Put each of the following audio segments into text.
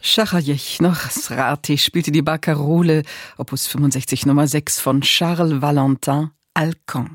Schachajech noch Srati spielte die Barcarolle, Opus 65 Nummer 6 von Charles Valentin Alcan.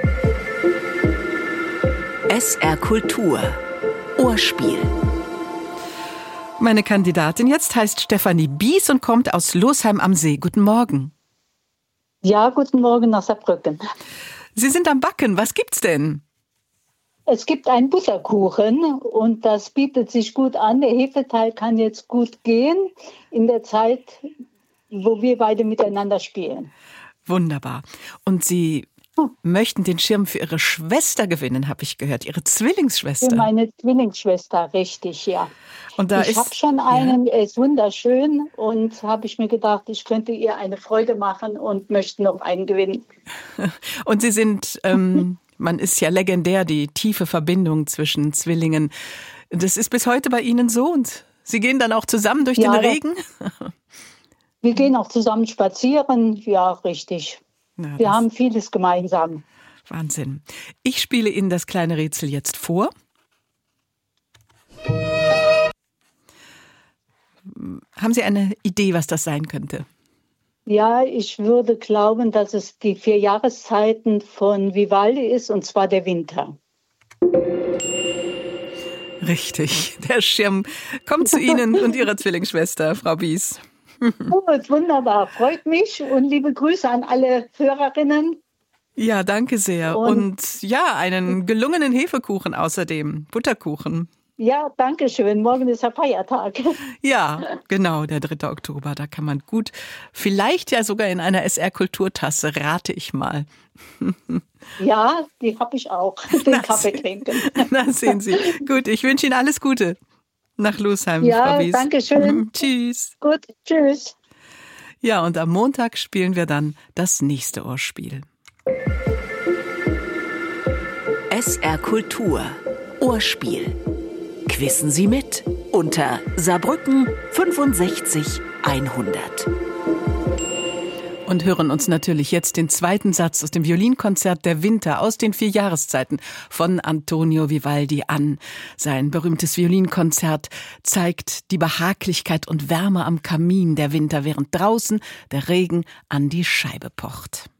SR Kultur Ohrspiel. Meine Kandidatin jetzt heißt Stefanie Bies und kommt aus Losheim am See. Guten Morgen. Ja, guten Morgen nach Saarbrücken. Sie sind am Backen. Was gibt's denn? Es gibt einen Butterkuchen und das bietet sich gut an. Der Hefeteig kann jetzt gut gehen in der Zeit, wo wir beide miteinander spielen. Wunderbar. Und Sie möchten den Schirm für Ihre Schwester gewinnen, habe ich gehört. Ihre Zwillingsschwester. Für meine Zwillingsschwester, richtig, ja. Und da ich habe schon einen, er ist wunderschön und habe ich mir gedacht, ich könnte ihr eine Freude machen und möchte noch einen gewinnen. Und Sie sind, man ist ja legendär, die tiefe Verbindung zwischen Zwillingen. Das ist bis heute bei Ihnen so und Sie gehen dann auch zusammen durch den Regen? Wir gehen auch zusammen spazieren, ja, richtig. Na, wir haben vieles gemeinsam. Wahnsinn. Ich spiele Ihnen das kleine Rätsel jetzt vor. Haben Sie eine Idee, was das sein könnte? Ja, ich würde glauben, dass es die 4 Jahreszeiten von Vivaldi ist, und zwar der Winter. Richtig, der Schirm kommt zu Ihnen und Ihrer Zwillingsschwester, Frau Bies. Gut, wunderbar, freut mich und liebe Grüße an alle Hörerinnen. Ja, danke sehr. Und ja, einen gelungenen Hefekuchen außerdem, Butterkuchen. Ja, danke schön. Morgen ist der Feiertag. Ja, genau, der 3. Oktober. Da kann man gut, vielleicht ja sogar in einer SR-Kulturtasse, rate ich mal. Ja, die habe ich auch, den Kaffee trinken. Na, sehen Sie. Gut, ich wünsche Ihnen alles Gute nach Losheim, ja, Frau Bies. Danke schön. Tschüss. Gut, tschüss. Ja, und am Montag spielen wir dann das nächste Ohrspiel. SR Kultur Ohrspiel. Quissen Sie mit unter Saarbrücken 65 100. Und hören uns natürlich jetzt den zweiten Satz aus dem Violinkonzert Der Winter aus den 4 Jahreszeiten von Antonio Vivaldi an. Sein berühmtes Violinkonzert zeigt die Behaglichkeit und Wärme am Kamin der Winter, während draußen der Regen an die Scheibe pocht.